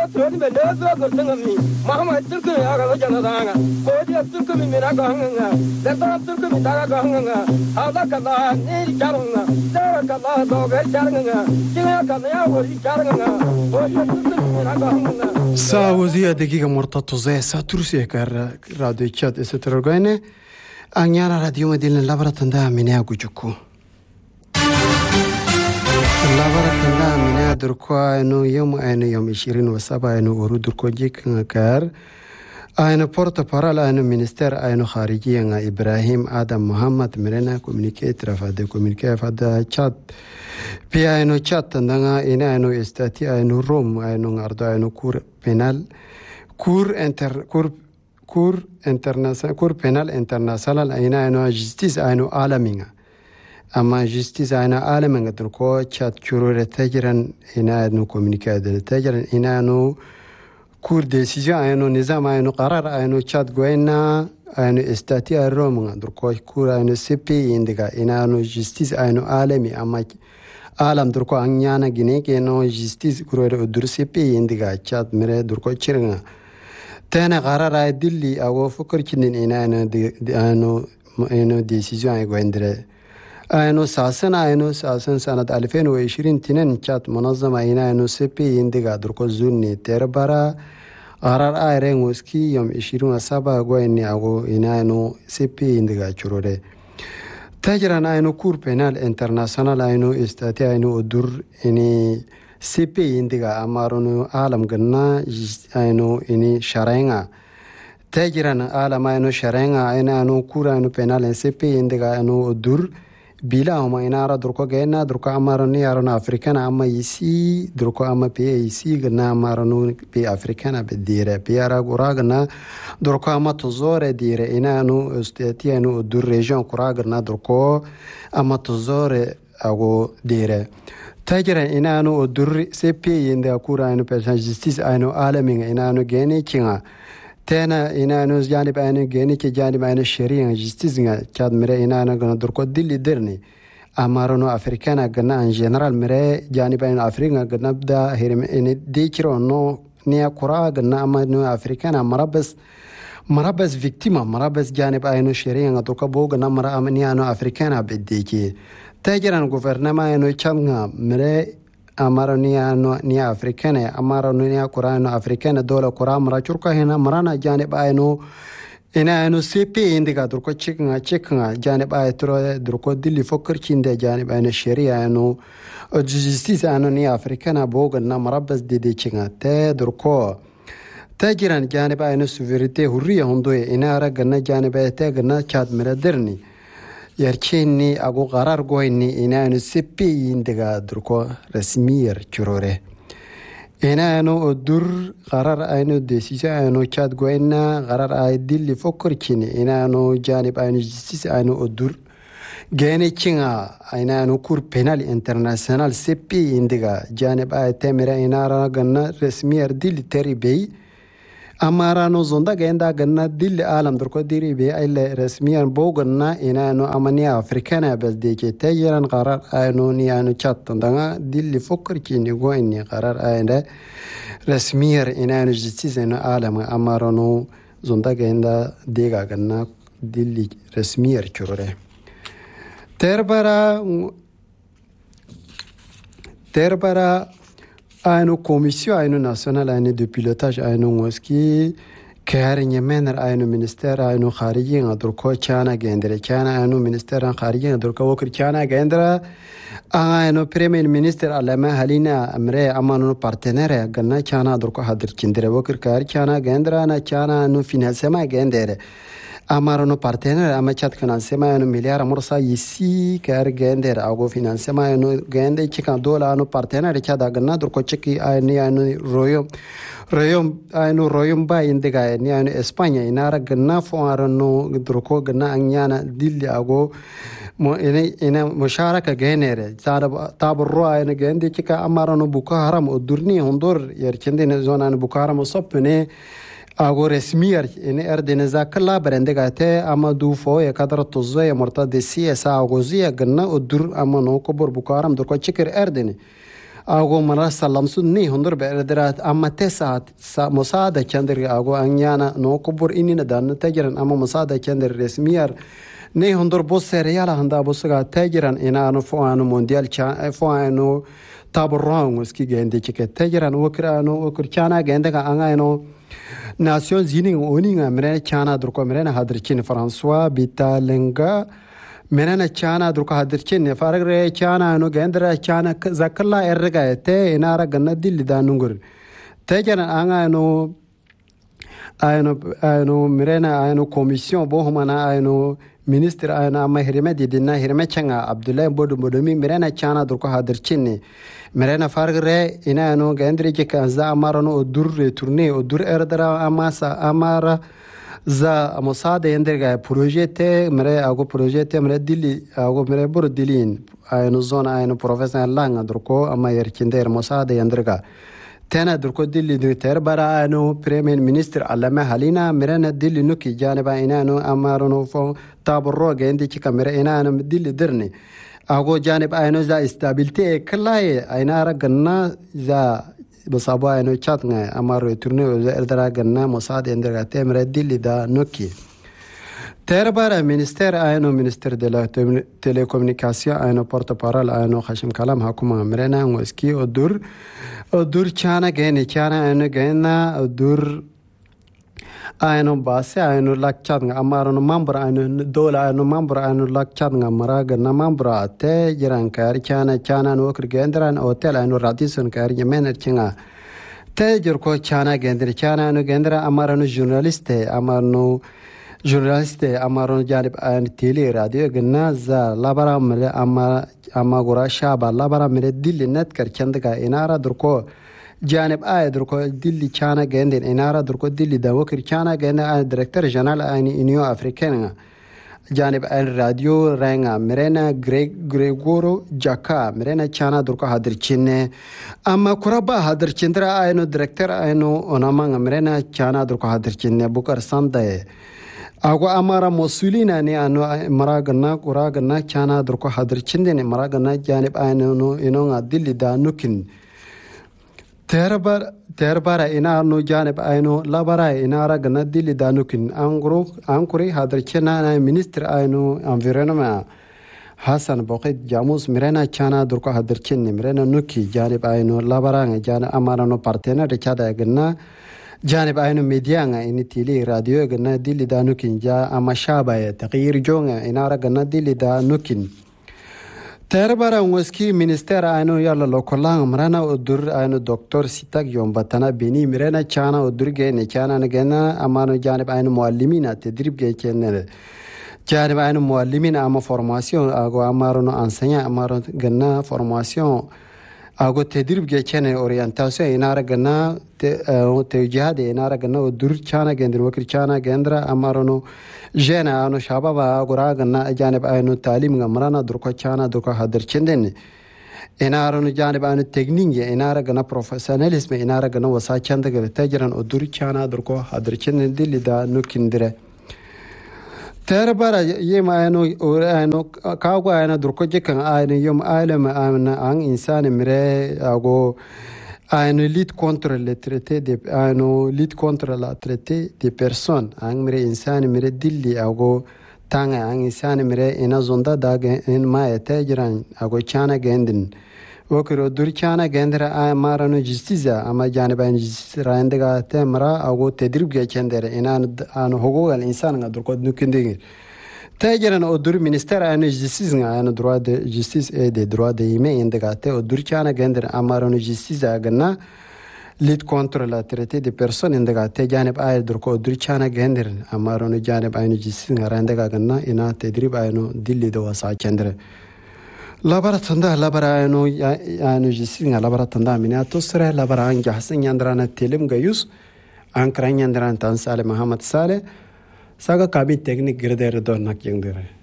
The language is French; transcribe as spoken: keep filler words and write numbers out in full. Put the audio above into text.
tro be le zo go tangami mama turku ya ga jana danga ko dia turku mi mena ga hanga da ta turku mi da ga hanga ada kala ni charanga da kala do ga charanga jinga kala ya wo charanga ko dia turku mi mena ga hanga ساعة وزيادة دقيقة مرتبطة زي ساعة تروسيا كار راديو تشات استرجعنا أنيانا راديو مدينة لابرة تندا منها كوجكو لابرة تندا منها دركوا إنه يوم إنه يوم عشرين وسبعة إنه ورود دركوا جيك كار إنه بورت بارال إنه منستر إنه خارجية إنه إبراهيم آدم محمد مرنا كومينيكيت رفاده كومينيكيت رفاده تشات Pia eno chat tandanga ina eno estati eno rom eno ngardo eno kur penal kur inter kur kur international kur penal international ina eno justice eno alaminga ama justice eno alaminga turko chat churure tajiran ina eno communicate tajiran ina eno kur decision eno nizam eno qarar eno chat goena eno estati rom turko kur eno cp indiga ina eno justice eno alami ama alam durko anyana gine ke no justice kurore udur sepe indiga chat mere durko chiringa tena qarara dilli awo fukar kinin ina no ano eno decision ay gwendre ano sasana eno sasan sanat ألفين وعشرين tinen chat munazzama ina no sepe indiga durko zunni terbara qarar ayren uski yom عشرين وسبعة gwenne awo ina no sepe indiga churore تاجران أينو كور بينال إنترناسيونال أينو استاتي أينو أدور إني سي بي إنديغا أمارونو عالم غنا أينو إني شرعنا تاجران عالم أينو شرعنا أينو كور أينو بينال سي بي إنديغا أينو أدور بلا هما إنارا دركو غينا دركو أماروني أرونو أفريكانا أما يسي دركو أما بي يسي غنا أمارونو بي أفريكانا بديرة بي أرا غورا غنا دركو أما تزور ديرة إنا أنو استياتي أنو دور ريجون كورا غنا دركو أما تزور أغو ديرة تاجرا إنا أنو دور سي بي يندا كورا أنو بيسان جستيس أنو عالمين إنا أنو غيني كينا تنا إنا أنو جانب أنو غيني كي جانب أنو شريعة جستيس كاد مري إنا أنو غنا دركو ديلي درني أمارونو أفريكانا غنا إن جنرال مري جانب أنو أفريقا غنا بدا هيرم إني ديكرو نو نيا كورا غنا أما نو أفريكانا مرابس مرابس فيكتيما مرابس جانب أنو شريعة دركو بوغ نمرا أمني أنو أفريكانا بديكي تاجران غوفرنما أنو چامغا مري amaro niya no niya afrikane amaro niya kurano afrikane dola kuram ra churka hena marana janib ayno ina ayno cp indiga durko chiknga chiknga janib ay tro durko dilli fokkar chinde janib ayno sharia ayno justice ayno niya afrikana boga na marabbas dede chinga te durko tajiran janib ayno sovereignty hurriya hondoye ina ra ganna janib ay te ganna chat meraderni yarcheni ago qarar goyni ina anu sepe indiga durko rasmiyar churore ina anu dur qarar ayno decision ayno chat goyna qarar ay dilli fokor chini ina anu janib ayno justice ayno dur gene chinga ina anu kur penal international sepe indiga janib ay temera ina ra ganna rasmiyar dilli teribey amarano zonda genda ganna dilli alam durko diri be ay rasmiyan boganna ina no amania afrikana bas de ke tayiran qarar ayno ni anu chat ndanga dilli fokr kini go inni qarar ayna rasmiyar ina no justice no alam amarano zonda genda dega ganna dilli rasmiyar churore terbara terbara ayno commission ayno national ayno de pilotage ayno ngoski karinya mener ayno minister ayno khariji ngadurko chana gendere chana ayno minister khariji ngadurko wokir chana gendera ayno premier minister alama halina amre amano partenaire ganna chana durko hadir kindere wokir kar chana gendera na chana no financement gendere amarano partenaire ama chat financement no miliar morsa yisi kar gender ago financement no gende chika dola no partenaire chada ganna durko chiki ayni ayno royom royom ayno royom ba indiga ni ayno España inara ganna fo arano durko ganna anyana dilli ago mo ene ene musharaka genere tada tabarro ayno gende chika amarano bukaram odurni hondor yerchende ne zona bukaram sopne ago resmiyar ene erdeniza kala berendega te ama du fo ya kadra tozzo ya morta de siya sa agoziya ganna udur ama no kobor bukaram durko chikir erdeni ago mara salam sunni hundur beredrat amma tesa musada chandri ago anyana no kubur inina dan tajiran amma musada chandri resmiyar ne hundur bosse reala handa bosga tajiran ina no foano mondial cha foano taburrang ski gende chike tajiran wokrano wokur chana gende ga angayno nation zini oninga mre chana durko mre na hadrchin François Bitalenga menena chana durko hadrchin faragre chana no gendra chana zakalla erga te inara ganna dilli danungur tajiran angayno ayno ayno mirena ayno commission bo humana ayno ministre ayno amma hirme didina hirme changa Abdullah bodu bodomi mirena chana durko hadirchinni mirena fargre ina ayno gendri ke kanza amarano odur tourner odur erdara amasa amara za musade enderga projete mere ago projete mere dili ago mere bur dilin ayno zona ayno professional langa durko amma yerkinder musade enderga تنا دركو دلي دكتور برا انو بريمين مينستر علامه حلينا مرنا دلي نوكي جانب انانو امارنو فو تابرو غندي كي كاميرا انانو دلي درني اغو جانب انو ذا استابيلتي كلاي اينا رغنا ذا بصابا انو تشاتنا امارو تورنيو ذا رغنا مصاد اندرا تمر دلي دا نوكي تربارا مينستر انو مينستر de la télécommunication انو porte-parole انو خشم كلام حكومه مرنا وسكي ودور ودور chana gene chana eno gena dur ayno base ayno lakchat nga amaro mambra ayno dola ayno mambra ayno lakchat nga maraga na mambra te jiran kar chana chana no kr gendran hotel ayno radison kar yemen chinga te jorko chana gendri chana no gendra amaro no journaliste amaro journaliste amaro janib an tele radio gna za labara mele amma amma gora shaba labara mele dilli net kar chandga inara durko janib ay durko dilli chana genden inara durko dilli da wakir chana genda an director general an union africaine janib an radio ranga merena greg gregoro jaka merena chana durko hadir chinne amma kuraba hadir chindra ayno director ayno onamanga merena chana durko hadir chinne bukar sandaye ago amara mosulina ne ano maragana kuragana chana durko hadir chindene maragana janib ayno no inonga dilli da nukin terbar terbara ina no janib ayno labara ina ragana dilli da nukin angro ankuri hadir china na minister ayno environnement Hassan Boqit Jamus mirena chana durko hadir chinne mirena nuki janib ayno labara jana amara no partenaire chada gna جانب أينو ميديانا إني تيلي راديو جنا ديلي دا نوكين جا أما شابه تغيير جونا إنارا جنا ديلي دا نوكين تربارا وسكي مينستر أينو يلا لوكلان مرنا أدور أينو دكتور سيتاك يوم بتنا بيني مرنا كانا أدور جيني كانا نجنا أمانو جانب أينو معلمين تدريب جي كنا جانب أينو معلمين أما فورماسيون أغو أمارو أنسانيا أمارو جنا فورماسيون ago tedrib ge chene orientation inara gana te te jihad inara gana dur chana gendr wakir chana gendra amarono jena ano shababa agora gana janib ayno talim ngamrana dur ko chana dur ko hadir chenden inara no janib ayno technique inara gana professionalism inara gana wasa chanda ge tajran dur chana dur ko hadir chenden dilida nukindire تربارا يوم أنا أنا كاغو أنا دركو جكان أنا يوم أعلم أنا عن إنسان مري أغو أنا ليد كونتر لتريتي دي أنا ليد كونتر لا تريتي دي بيرسون عن مري إنسان مري دلي أغو تانغ عن إنسان مري إنا زوندا داغ إن ما يتجران أغو چانا جندن وكرو دور چانا جندرا أنا مارانو جستيزا أما جانبان جستيز راندگا تمرا أغو تدريب جاچندر إنا أنا حقوق الإنسان دركو نكندين تاجران أدور مينستر أنا جستيز أنا دروا د جستيز إيه د دروا د يمه إندگا ته أدور چانا جندر أمارانو جستيزا أغنا ليد كونتر لا تريتي دي بيرسون إندگا ته جانب آي دركو أدور چانا جندر أمارانو جانب أنا جستيز راندگا أغنا إنا تدريب أينو دلي دوا ساچندر لابرا تندا لابرا انو انو جسين لابرا تندا من اتسره لابرا ان جحسن يندران تيلم غيوس ان كران يندران تان سالم محمد صالح ساغا كابي تكنيك غردر دونك يندره